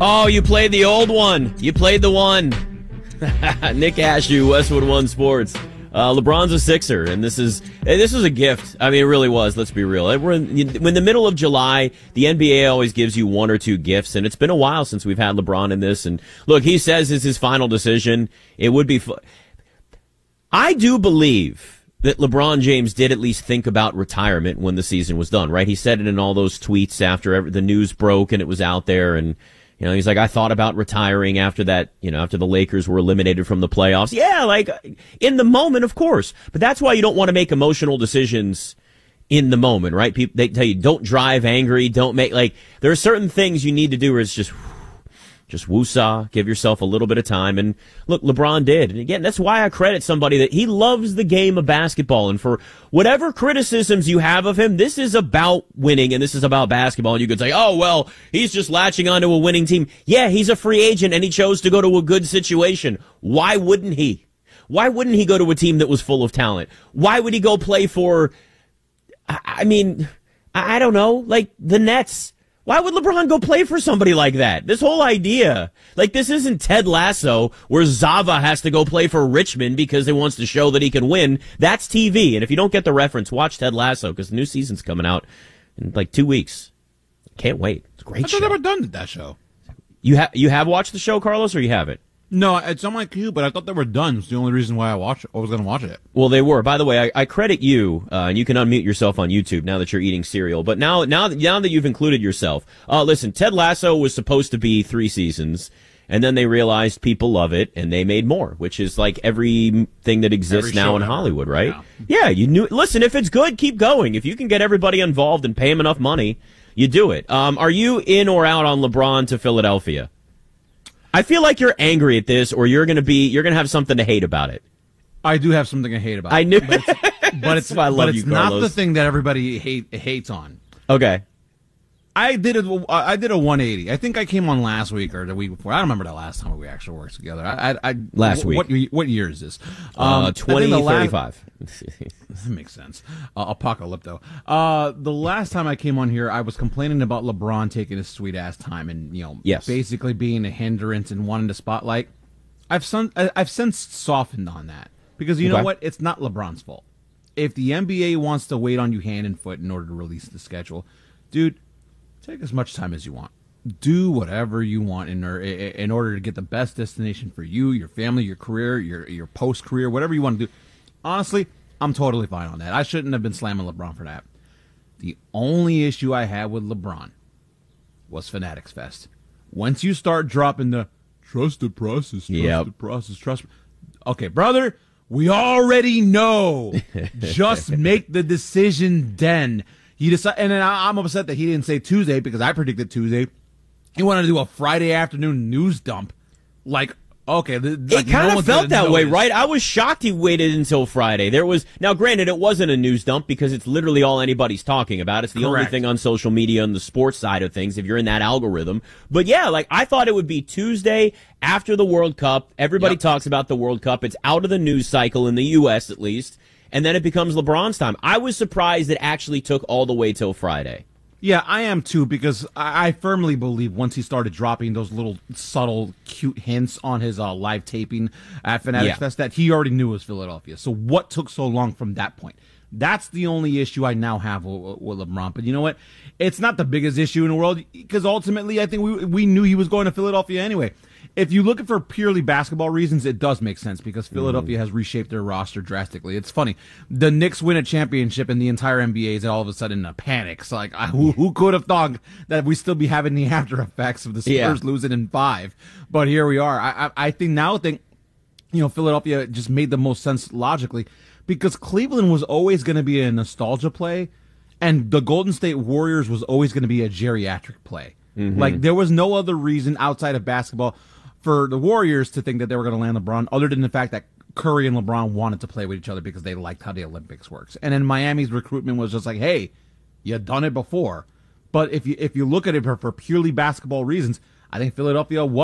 Oh, you played the old one. You played the one. Nick Ashew, Westwood One Sports. LeBron's a Sixer, and this was a gift. I mean, it really was. Let's be real. We're in the middle of July. The NBA always gives you one or two gifts, and it's been a while since we've had LeBron in this. And look, he says it's his final decision. It would be I do believe that LeBron James did at least think about retirement when the season was done, right? He said it in all those tweets after the news broke and it was out there, and he's like, I thought about retiring after that, after the Lakers were eliminated from the playoffs. Yeah, like, in the moment, of course. But that's why you don't want to make emotional decisions in the moment, right? People, they tell you, don't drive angry, don't make, there are certain things you need to do where it's just woosah, give yourself a little bit of time. And look, LeBron did. And again, that's why I credit somebody that he loves the game of basketball. And for whatever criticisms you have of him, this is about winning and this is about basketball. And you could say, oh, well, he's just latching onto a winning team. Yeah, he's a free agent and he chose to go to a good situation. Why wouldn't he? Why wouldn't he go to a team that was full of talent? Why would he go play for, I don't know, like the Nets? Why would LeBron go play for somebody like that? This whole idea, this isn't Ted Lasso where Zava has to go play for Richmond because he wants to show that he can win. That's TV. And if you don't get the reference, watch Ted Lasso because the new season's coming out in 2 weeks. Can't wait. It's a great show. I thought they were done with that show. You have watched the show, Carlos, or you haven't? No, it's on my queue, but I thought they were done. It's the only reason why I was going to watch it. Well, they were. By the way, I credit you, and you can unmute yourself on YouTube now that you're eating cereal. But now that you've included yourself, listen, Ted Lasso was supposed to be 3 seasons, and then they realized people love it, and they made more, which is like everything that exists now in Hollywood, right? Yeah, you knew. Listen, if it's good, keep going. If you can get everybody involved and pay them enough money, you do it. Are you in or out on LeBron to Philadelphia? I feel like you're angry at this, or you're gonna have something to hate about it. I do have something to hate about. I knew, but it's why I love it's you, Carlos. not the thing that everybody hates on. Okay, I did a 180. I think I came on last week or the week before. I don't remember the last time we actually worked together. Last week. What year is this? 2035. That makes sense. Apocalypto. The last time I came on here, I was complaining about LeBron taking his sweet ass time and basically being a hindrance and wanting to spotlight. I've since softened on that because you know what? It's not LeBron's fault. If the NBA wants to wait on you hand and foot in order to release the schedule, dude, take as much time as you want. Do whatever you want in order to get the best destination for you, your family, your career, your post-career, whatever you want to do. Honestly, I'm totally fine on that. I shouldn't have been slamming LeBron for that. The only issue I had with LeBron was Fanatics Fest. Once you start dropping the trust the process, trust the process, trust. Okay, brother, we already know. Just make the decision then. He decided, and then I'm upset that he didn't say Tuesday because I predicted Tuesday. He wanted to do a Friday afternoon news dump. Okay. It kind of felt that way, right? I was shocked he waited until Friday. Now granted, it wasn't a news dump because it's literally all anybody's talking about. It's the only thing on social media on the sports side of things if you're in that algorithm. But yeah, I thought it would be Tuesday after the World Cup. Everybody talks about the World Cup. It's out of the news cycle in the U.S. at least. And then it becomes LeBron's time. I was surprised it actually took all the way till Friday. Yeah, I am too, because I firmly believe once he started dropping those little subtle, cute hints on his live taping at Fanatics Fest that he already knew it was Philadelphia. So what took so long from that point? That's the only issue I now have with LeBron. But you know what? It's not the biggest issue in the world, because ultimately I think we knew he was going to Philadelphia anyway. If you're looking for purely basketball reasons, it does make sense because Philadelphia has reshaped their roster drastically. It's funny. The Knicks win a championship and the entire NBA is all of a sudden in a panic. So, who could have thought that we still be having the after effects of the Spurs losing in 5? But here we are. I think Philadelphia just made the most sense logically because Cleveland was always going to be a nostalgia play and the Golden State Warriors was always going to be a geriatric play. Mm-hmm. There was no other reason outside of basketball for the Warriors to think that they were going to land LeBron, other than the fact that Curry and LeBron wanted to play with each other because they liked how the Olympics works. And then Miami's recruitment was just like, hey, you've done it before. But if you look at it for purely basketball reasons, I think Philadelphia was